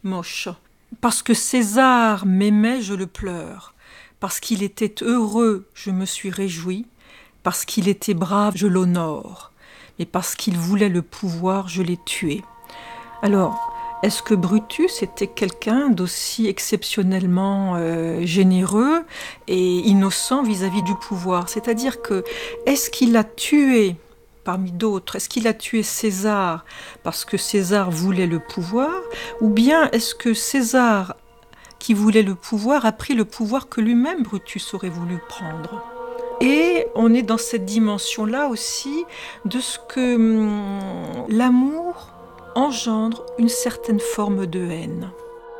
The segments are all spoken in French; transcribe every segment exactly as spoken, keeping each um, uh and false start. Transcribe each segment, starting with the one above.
moche. Parce que César m'aimait, je le pleure. Parce qu'il était heureux, je me suis réjouie. Parce qu'il était brave, je l'honore. Mais parce qu'il voulait le pouvoir, je l'ai tué. Alors, est-ce que Brutus était quelqu'un d'aussi exceptionnellement euh, généreux et innocent vis-à-vis du pouvoir ? C'est-à-dire que, est-ce qu'il a tué, parmi d'autres, est-ce qu'il a tué César parce que César voulait le pouvoir ? Ou bien est-ce que César, qui voulait le pouvoir, a pris le pouvoir que lui-même Brutus aurait voulu prendre ? Et on est dans cette dimension-là aussi de ce que hum, l'amour engendre une certaine forme de haine.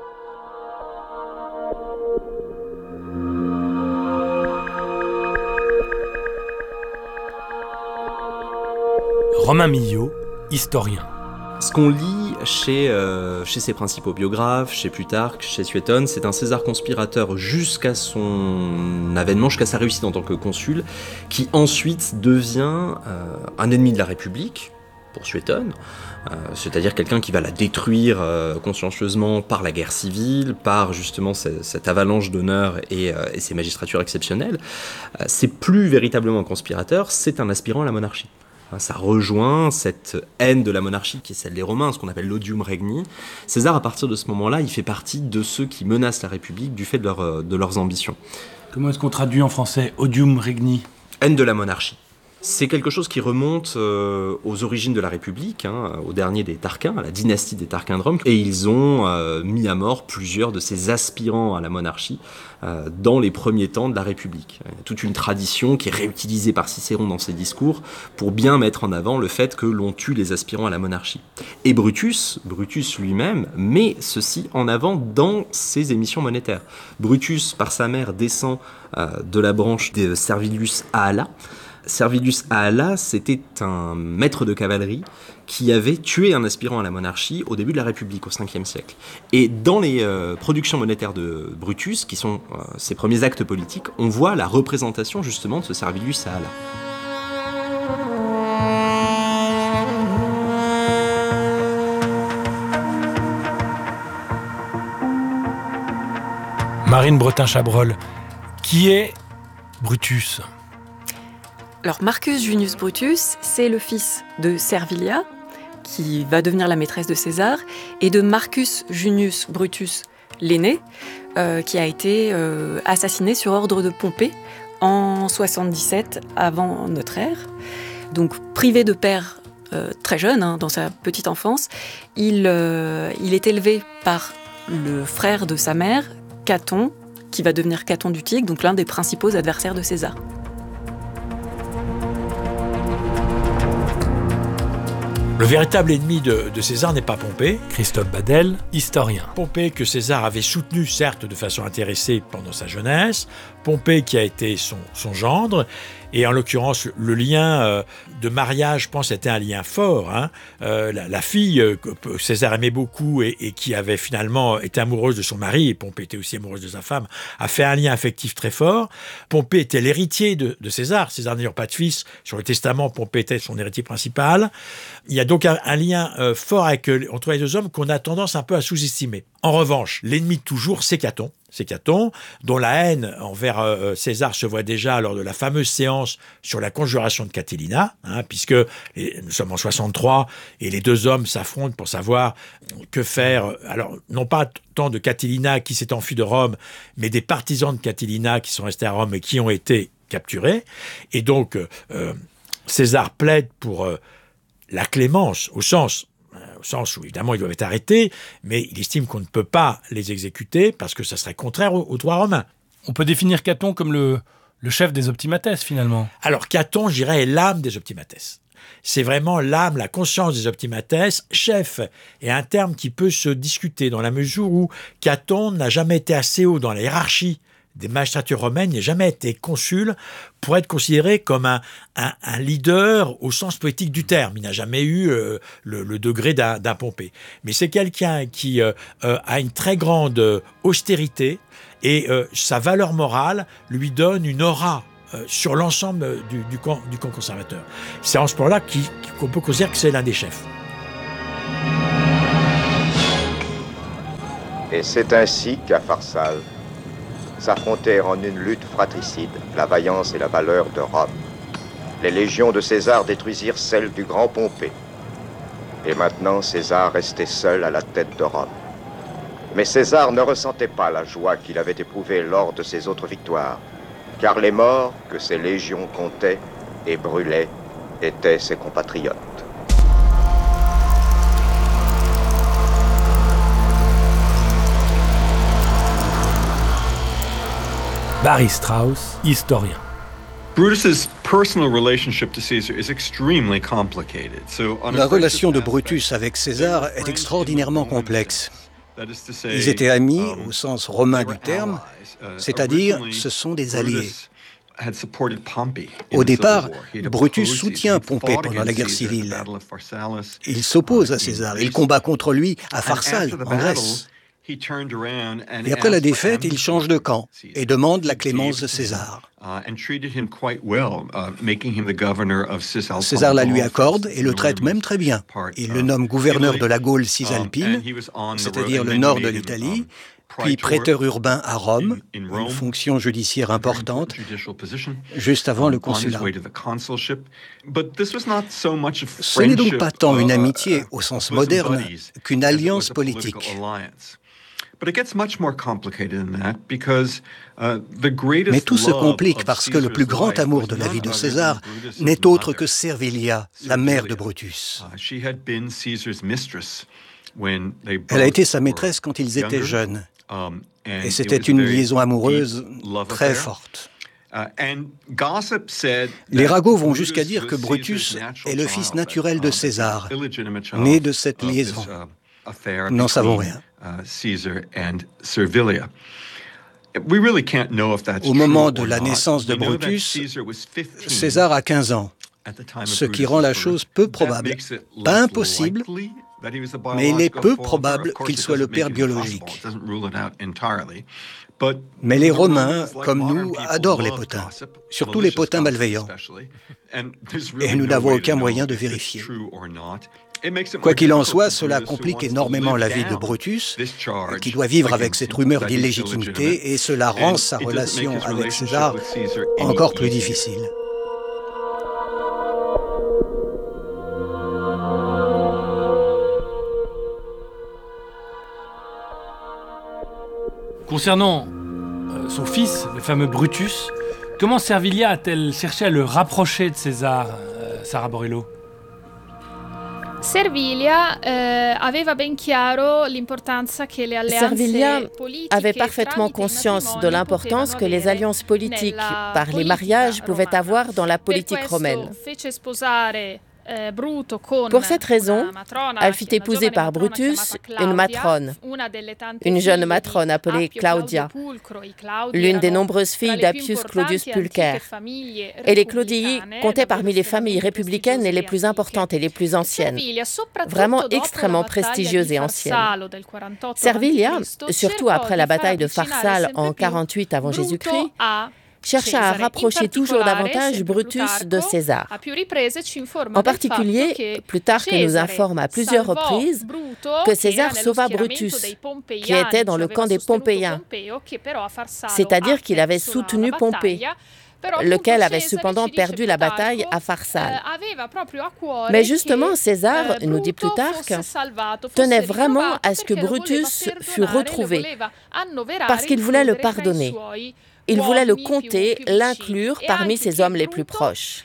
Romain Milhaud, historien. Ce qu'on lit chez, euh, chez ses principaux biographes, chez Plutarque, chez Suétone, c'est un César conspirateur jusqu'à son avènement, jusqu'à sa réussite en tant que consul, qui ensuite devient euh, un ennemi de la République, pour Suétone, euh, c'est-à-dire quelqu'un qui va la détruire euh, consciencieusement par la guerre civile, par justement cette, cette avalanche d'honneur et, euh, et ses magistratures exceptionnelles. Euh, c'est plus véritablement un conspirateur, c'est un aspirant à la monarchie. Ça rejoint cette haine de la monarchie qui est celle des Romains, ce qu'on appelle l'odium regni. César, à partir de ce moment-là, il fait partie de ceux qui menacent la République du fait de, leur, de leurs ambitions. Comment est-ce qu'on traduit en français odium regni ? Haine de la monarchie. C'est quelque chose qui remonte euh, aux origines de la République, hein, au dernier des Tarquins, à la dynastie des Tarquins de Rome, et ils ont euh, mis à mort plusieurs de ces aspirants à la monarchie euh, dans les premiers temps de la République. Il y a toute une tradition qui est réutilisée par Cicéron dans ses discours pour bien mettre en avant le fait que l'on tue les aspirants à la monarchie. Et Brutus, Brutus lui-même, met ceci en avant dans ses émissions monétaires. Brutus, par sa mère, descend euh, de la branche de Servilius Ahala. Servilius Ahala, c'était un maître de cavalerie qui avait tué un aspirant à la monarchie au début de la République, au cinquième siècle. Et dans les euh, productions monétaires de Brutus, qui sont euh, ses premiers actes politiques, on voit la représentation justement de ce Servilius Ahala. Marine Bretin-Chabrol, qui est Brutus ? Alors Marcus Junius Brutus, c'est le fils de Servilia, qui va devenir la maîtresse de César, et de Marcus Junius Brutus, l'aîné, euh, qui a été euh, assassiné sur ordre de Pompée en soixante-dix-sept avant notre ère. Donc privé de père euh, très jeune, hein, dans sa petite enfance, il, euh, il est élevé par le frère de sa mère, Caton, qui va devenir Caton du Tigre, donc l'un des principaux adversaires de César. Le véritable ennemi de, de César n'est pas Pompée, Christophe Badel, historien. Pompée que César avait soutenu, certes de façon intéressée pendant sa jeunesse, Pompée qui a été son, son gendre, et en l'occurrence le lien euh, de mariage, je pense, était un lien fort. Hein. Euh, la, la fille euh, que César aimait beaucoup et, et qui avait finalement été amoureuse de son mari, et Pompée était aussi amoureuse de sa femme, a fait un lien affectif très fort. Pompée était l'héritier de, de César, César n'ayant pas de fils, sur le testament, Pompée était son héritier principal. Il y a donc un, un lien euh, fort avec, euh, entre les deux hommes qu'on a tendance un peu à sous-estimer. En revanche, l'ennemi de toujours, c'est Caton. C'est Caton, dont la haine envers euh, César se voit déjà lors de la fameuse séance sur la conjuration de Catilina, hein, puisque les, nous sommes en soixante-trois et les deux hommes s'affrontent pour savoir que faire. Alors, non pas tant de Catilina qui s'est enfui de Rome, mais des partisans de Catilina qui sont restés à Rome et qui ont été capturés. Et donc, euh, César plaide pour euh, la clémence, au sens... au sens où, évidemment, ils doivent être arrêtés, mais il estime qu'on ne peut pas les exécuter parce que ça serait contraire au, au droit romain. On peut définir Caton comme le, le chef des optimates, finalement. Alors, Caton, je dirais, est l'âme des optimates. C'est vraiment l'âme, la conscience des optimates. Chef est un terme qui peut se discuter dans la mesure où Caton n'a jamais été assez haut dans la hiérarchie des magistratures romaines, n'a jamais été consul pour être considéré comme un, un, un leader au sens poétique du terme. Il n'a jamais eu euh, le, le degré d'un, d'un Pompée. Mais c'est quelqu'un qui euh, euh, a une très grande euh, austérité et euh, sa valeur morale lui donne une aura euh, sur l'ensemble du, du, camp, du camp conservateur. C'est en ce point-là qu'on peut considérer que c'est l'un des chefs. Et c'est ainsi qu'à Pharsale s'affrontèrent en une lutte fratricide la vaillance et la valeur de Rome. Les légions de César détruisirent celles du grand Pompée. Et maintenant, César restait seul à la tête de Rome. Mais César ne ressentait pas la joie qu'il avait éprouvée lors de ses autres victoires, car les morts que ses légions comptaient et brûlaient étaient ses compatriotes. Barry Strauss, historien. Brutus's personal relationship to Caesar is extremely complicated. So, La relation de Brutus avec César est extraordinairement complexe. Ils étaient amis au sens romain du terme, c'est-à-dire ce sont des alliés. Au départ, Brutus soutient Pompée pendant la guerre civile. Il s'oppose à César, il combat contre lui à Pharsale, en Grèce. Et après la défaite, il change de camp et demande la clémence de César. César la lui accorde et le traite même très bien. Il le nomme gouverneur de la Gaule cisalpine, c'est-à-dire le nord de l'Italie, puis prêteur urbain à Rome, une fonction judiciaire importante, juste avant le consulat. Ce n'est donc pas tant une amitié au sens moderne qu'une alliance politique. Mais tout se complique parce que le plus grand amour de la vie de César n'est autre que Servilia, la mère de Brutus. Elle a été sa maîtresse quand ils étaient jeunes, et c'était une liaison amoureuse très forte. Les ragots vont jusqu'à dire que Brutus est le fils naturel de César, né de cette liaison. N'en savons rien. Au moment de la naissance de Brutus, César a quinze ans, ce qui rend la chose peu probable, pas impossible, mais il est peu probable qu'il soit le père biologique. Mais les Romains, comme nous, adorent les potins, surtout les potins malveillants. Et nous n'avons aucun moyen de vérifier. Quoi qu'il en soit, cela complique énormément la vie de Brutus, qui doit vivre avec cette rumeur d'illégitimité, et cela rend sa relation avec César encore plus difficile. Concernant euh, son fils, le fameux Brutus, comment Servilia a-t-elle cherché à le rapprocher de César, euh, Sarah Borello? Servilia euh, aveva ben chiaro l'importanza che le alleanze Servilia politiche avait parfaitement conscience de l'importance que les alliances politiques par les mariages pouvaient avoir dans la politique romaine. Pour cette raison, elle fit épouser par Brutus une matrone, une jeune matrone appelée Claudia, l'une des nombreuses filles d'Appius Claudius Pulcher. Et les Claudii comptaient parmi les familles républicaines les plus importantes et les plus anciennes, vraiment extrêmement prestigieuses et anciennes. Servilia, surtout après la bataille de Pharsale en quarante-huit avant Jésus-Christ, chercha à rapprocher toujours davantage Brutus de César. En particulier, plus tard que nous informe à plusieurs reprises que César sauva Brutus, qui était dans le camp des Pompéiens, c'est-à-dire qu'il avait soutenu Pompée, lequel avait cependant perdu la bataille à Pharsale. Mais justement, César, nous dit Plutarque, tenait vraiment à ce que Brutus fût retrouvé, parce qu'il voulait le pardonner. Il voulait le compter, l'inclure parmi ses hommes les plus proches.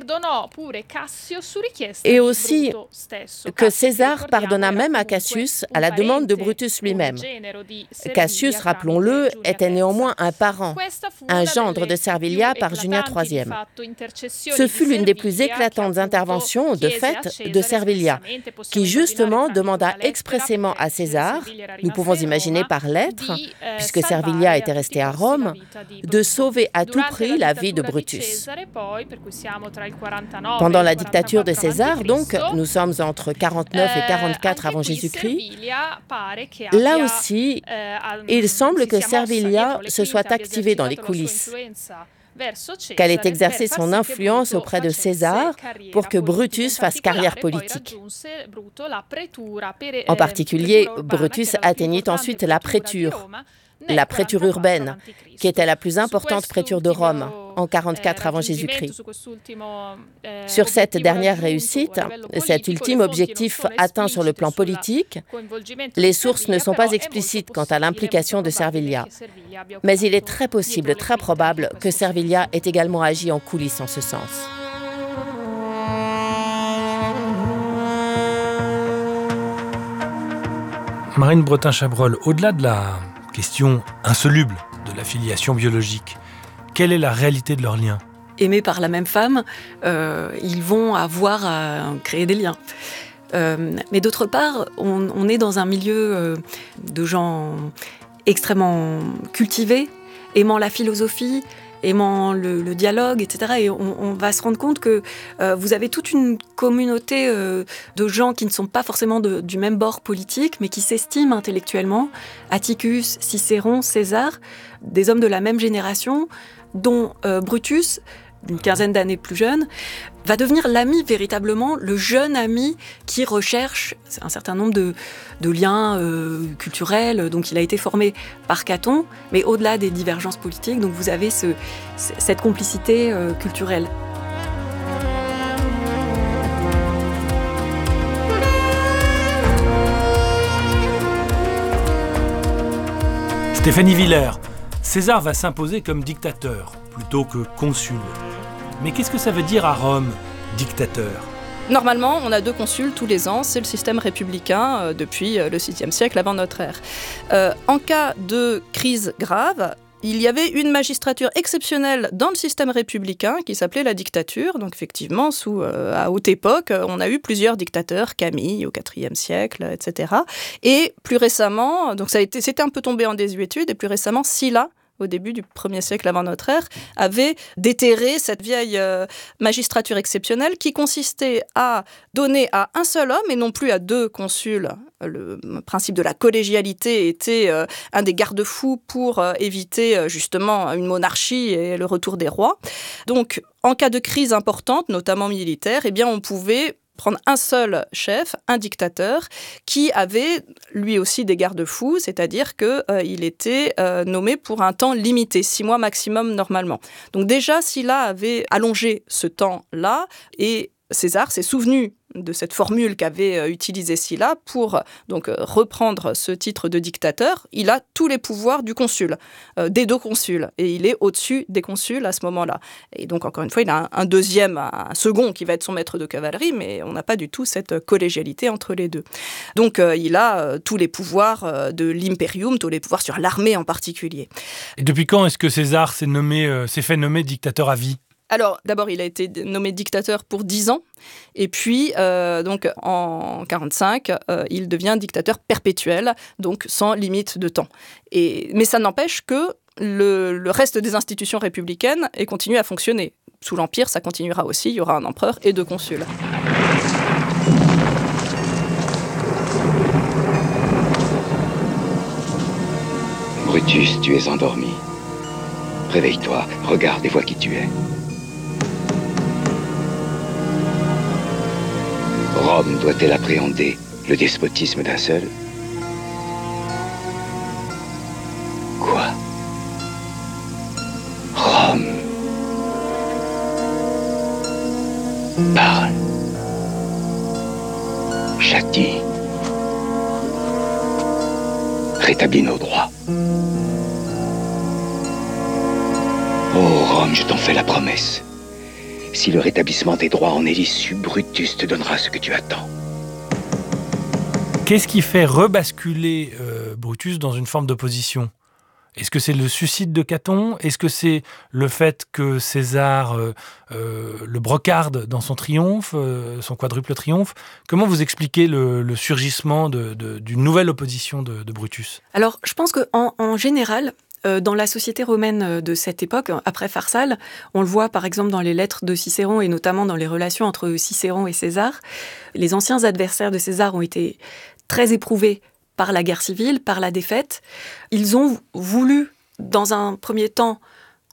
Et aussi que César pardonna même à Cassius à la demande de Brutus lui-même. Cassius, rappelons-le, était néanmoins un parent, un gendre de Servilia par Junia troisième. Ce fut l'une des plus éclatantes interventions, de fait, de Servilia, qui justement demanda expressément à César, nous pouvons imaginer par lettre, puisque Servilia était resté à Rome, de sauver à tout prix la vie de Brutus. Pendant la dictature de César, donc, nous sommes entre quarante-neuf et quarante-quatre avant Jésus-Christ, là aussi, il semble que Servilia se soit activé dans les coulisses. qu'elle ait exercé son influence auprès de César pour que Brutus fasse carrière politique. En particulier, Brutus atteignit ensuite la préture, la préture urbaine, qui était la plus importante préture de Rome, en quarante-quatre avant Jésus-Christ. Sur cette dernière réussite, cet ultime objectif atteint sur le plan politique, les sources ne sont pas explicites quant à l'implication de Servilia. Mais il est très possible, très probable, que Servilia ait également agi en coulisses en ce sens. Marine Bretin-Chabrol, au-delà de la question insoluble de la filiation biologique, quelle est la réalité de leur lien ? Aimés par la même femme, euh, ils vont avoir à créer des liens. Euh, mais d'autre part, on, on est dans un milieu euh, de gens extrêmement cultivés, aimant la philosophie, aimant le, le dialogue, et cetera. Et on, on va se rendre compte que euh, vous avez toute une communauté euh, de gens qui ne sont pas forcément de, du même bord politique, mais qui s'estiment intellectuellement. Atticus, Cicéron, César, des hommes de la même génération, dont euh, Brutus, une quinzaine d'années plus jeune, va devenir l'ami, véritablement, le jeune ami qui recherche un certain nombre de, de liens euh, culturels. Donc il a été formé par Caton, mais au-delà des divergences politiques, donc vous avez ce, cette complicité euh, culturelle. Stéphanie Villers, César va s'imposer comme dictateur plutôt que consul. Mais qu'est-ce que ça veut dire à Rome, dictateur ? Normalement, on a deux consuls tous les ans, c'est le système républicain euh, depuis euh, le sixième siècle avant notre ère. Euh, en cas de crise grave, il y avait une magistrature exceptionnelle dans le système républicain qui s'appelait la dictature. Donc effectivement, sous, euh, à haute époque, on a eu plusieurs dictateurs, Camille au quatrième siècle, et cetera. Et plus récemment, donc ça a été, c'était un peu tombé en désuétude, et plus récemment, Sylla, au début du premier siècle avant notre ère, avait déterré cette vieille euh, magistrature exceptionnelle qui consistait à donner à un seul homme et non plus à deux consuls. Le principe de la collégialité était euh, un des garde-fous pour euh, éviter euh, justement une monarchie et le retour des rois. Donc, en cas de crise importante, notamment militaire, eh bien, on pouvait prendre un seul chef, un dictateur, qui avait lui aussi des garde-fous, c'est-à-dire qu'il euh, était euh, nommé pour un temps limité, six mois maximum normalement. Donc déjà, Sylla avait allongé ce temps-là, et César s'est souvenu de cette formule qu'avait euh, utilisée Sylla pour donc, euh, reprendre ce titre de dictateur. Il a tous les pouvoirs du consul, euh, des deux consuls, et il est au-dessus des consuls à ce moment-là. Et donc, encore une fois, il a un, un deuxième, un second qui va être son maître de cavalerie, mais on n'a pas du tout cette collégialité entre les deux. Donc, euh, il a euh, tous les pouvoirs euh, de l'imperium, tous les pouvoirs sur l'armée en particulier. Et depuis quand est-ce que César s'est, nommé, euh, s'est fait nommer dictateur à vie ? Alors, d'abord, il a été nommé dictateur pour dix ans, et puis, euh, donc, en quarante-cinq, euh, il devient dictateur perpétuel, donc sans limite de temps. Et, mais ça n'empêche que le, le reste des institutions républicaines ait continué à fonctionner. Sous l'Empire, ça continuera aussi, il y aura un empereur et deux consuls. Brutus, tu es endormi. Réveille-toi, regarde et vois qui tu es. Rome doit-elle appréhender le despotisme d'un seul ? Quoi ? Rome. Parle. Châtie. Rétablis nos droits. Oh Rome, je t'en fais la promesse. Si le rétablissement des droits en est l'issue, Brutus te donnera ce que tu attends. Qu'est-ce qui fait rebasculer euh, Brutus dans une forme d'opposition ? Est-ce que c'est le suicide de Caton ? Est-ce que c'est le fait que César euh, euh, le brocarde dans son triomphe, euh, son quadruple triomphe ? Comment vous expliquez le, le surgissement de, de, d'une nouvelle opposition de, de Brutus ? Alors, je pense qu'en en général, dans la société romaine de cette époque, après Pharsale, on le voit par exemple dans les lettres de Cicéron et notamment dans les relations entre Cicéron et César. Les anciens adversaires de César ont été très éprouvés par la guerre civile, par la défaite. Ils ont voulu, dans un premier temps,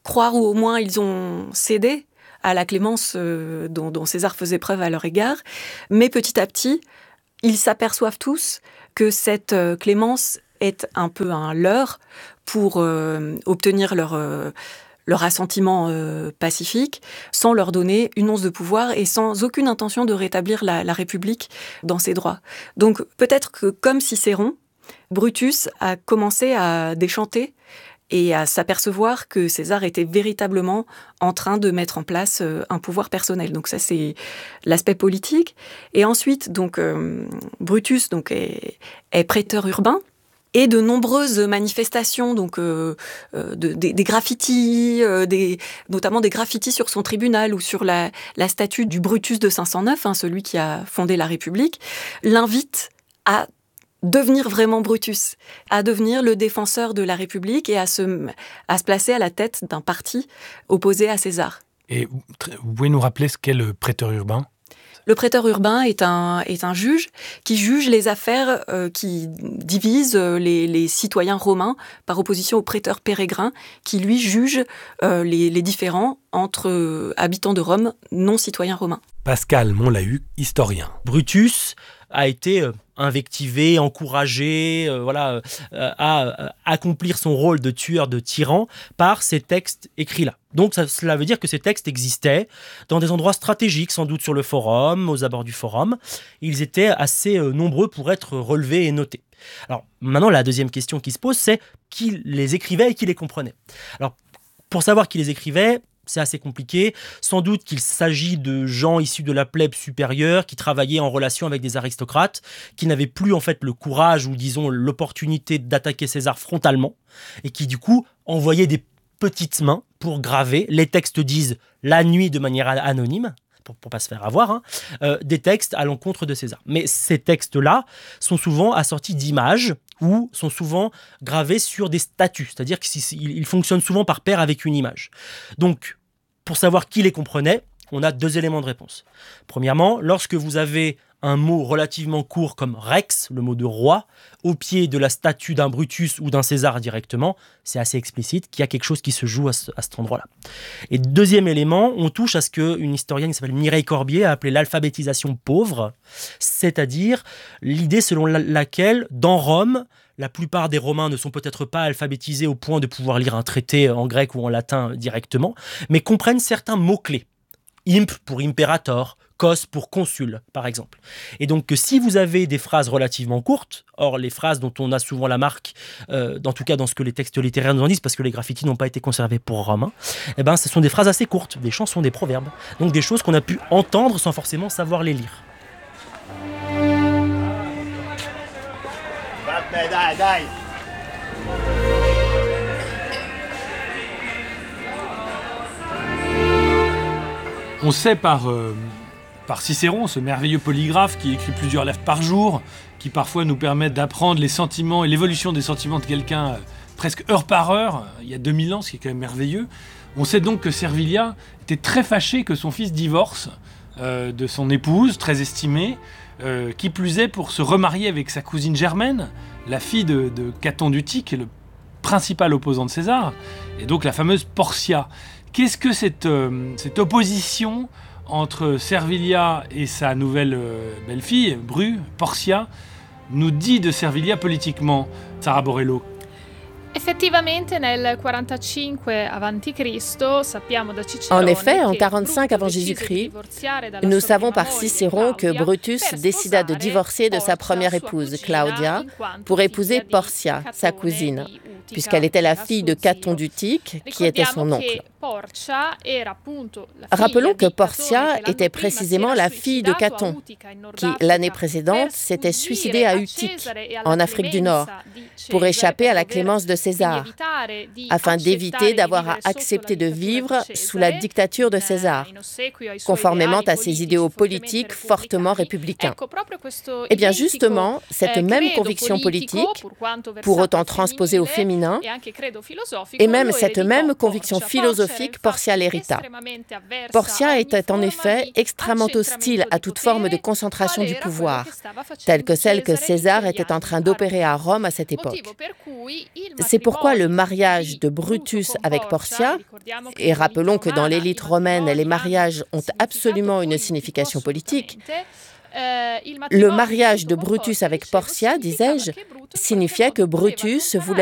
croire, ou au moins ils ont cédé à la clémence euh, dont, dont César faisait preuve à leur égard. Mais petit à petit, ils s'aperçoivent tous que cette euh, clémence est un peu un leurre pour euh, obtenir leur, euh, leur assentiment euh, pacifique, sans leur donner une once de pouvoir et sans aucune intention de rétablir la, la République dans ses droits. Donc peut-être que, comme Cicéron, Brutus a commencé à déchanter et à s'apercevoir que César était véritablement en train de mettre en place euh, un pouvoir personnel. Donc ça, c'est l'aspect politique. Et ensuite, donc, euh, Brutus donc, est, est préteur urbain. Et de nombreuses manifestations, donc euh, euh, de, des, des graffitis, euh, des, notamment des graffitis sur son tribunal ou sur la, la statue du Brutus de cinq cent neuf, hein, celui qui a fondé la République, l'invite à devenir vraiment Brutus, à devenir le défenseur de la République et à se, à se placer à la tête d'un parti opposé à César. Et vous pouvez nous rappeler ce qu'est le préteur urbain ? Le préteur urbain est un, est un juge qui juge les affaires euh, qui divisent les, les citoyens romains par opposition au préteur pérégrin qui, lui, juge euh, les, les différends entre euh, habitants de Rome non citoyens romains. Pascal Monlahuc, historien. Brutus a été euh, invectivé, encouragé euh, voilà, euh, à euh, accomplir son rôle de tueur, de tyran par ces textes écrits-là. Donc ça, cela veut dire que ces textes existaient dans des endroits stratégiques, sans doute sur le forum, aux abords du forum. Ils étaient assez euh, nombreux pour être relevés et notés. Alors maintenant, la deuxième question qui se pose, c'est qui les écrivait et qui les comprenait. Alors pour savoir qui les écrivait, c'est assez compliqué. Sans doute qu'il s'agit de gens issus de la plèbe supérieure qui travaillaient en relation avec des aristocrates, qui n'avaient plus en fait le courage ou disons l'opportunité d'attaquer César frontalement et qui du coup envoyaient des petites mains pour graver. Les textes disent la nuit de manière anonyme, pour ne pas se faire avoir, hein, euh, des textes à l'encontre de César. Mais ces textes-là sont souvent assortis d'images ou sont souvent gravés sur des statues, c'est-à-dire qu'ils fonctionnent souvent par paire avec une image. Donc, pour savoir qui les comprenait, on a deux éléments de réponse. Premièrement, lorsque vous avez un mot relativement court comme rex, le mot de roi, au pied de la statue d'un Brutus ou d'un César directement, c'est assez explicite qu'il y a quelque chose qui se joue à, ce, à cet endroit-là. Et deuxième élément, on touche à ce qu'une historienne qui s'appelle Mireille Corbier a appelé l'alphabétisation pauvre, c'est-à-dire l'idée selon la, laquelle, dans Rome, la plupart des Romains ne sont peut-être pas alphabétisés au point de pouvoir lire un traité en grec ou en latin directement, mais comprennent certains mots-clés. Imp pour imperator, cos pour consul, par exemple. Et donc, que si vous avez des phrases relativement courtes, or les phrases dont on a souvent la marque, euh, en tout cas dans ce que les textes littéraires nous en disent, parce que les graffitis n'ont pas été conservés pour Rome, eh ben, ce sont des phrases assez courtes, des chansons, des proverbes, donc des choses qu'on a pu entendre sans forcément savoir les lire. Dai, dai. On sait par, euh, par Cicéron, ce merveilleux polygraphe qui écrit plusieurs lettres par jour, qui parfois nous permet d'apprendre les sentiments et l'évolution des sentiments de quelqu'un euh, presque heure par heure, il y a deux mille ans, ce qui est quand même merveilleux. On sait donc que Servilia était très fâché que son fils divorce euh, de son épouse, très estimée, euh, qui plus est pour se remarier avec sa cousine Germaine, la fille de, de Caton d'Utique, qui est le principal opposant de César, et donc la fameuse Portia. Qu'est-ce que cette, euh, cette opposition entre Servilia et sa nouvelle euh, belle-fille, Bru, Portia, nous dit de Servilia politiquement, Sara Borello? Effettivamente nel quarantacinque avanti Cristo sappiamo da Cicerone. En effet, en quarante-cinq avant Jésus-Christ, nous savons par Cicéron que Brutus décida de divorcer de sa première épouse, Claudia, pour épouser Portia, sa cousine, puisqu'elle était la fille de Caton d'Utique, qui était son oncle. Rappelons que Portia était précisément la fille de Caton, qui, l'année précédente, s'était suicidée à Utique, en Afrique du Nord, pour échapper à la clémence de César, afin d'éviter d'avoir à accepter de vivre sous la dictature de César, conformément à ses idéaux politiques fortement républicains. Et bien justement, cette même conviction politique, pour autant transposée au féminisme, féminin, et même cette même conviction philosophique, Portia l'hérita. Portia était en effet extrêmement hostile à toute forme de concentration du pouvoir, telle que celle que César était en train d'opérer à Rome à cette époque. C'est pourquoi le mariage de Brutus avec Portia, et rappelons que dans l'élite romaine, les mariages ont absolument une signification politique, le mariage de Brutus avec Portia, disais-je, signifiait que Brutus voulait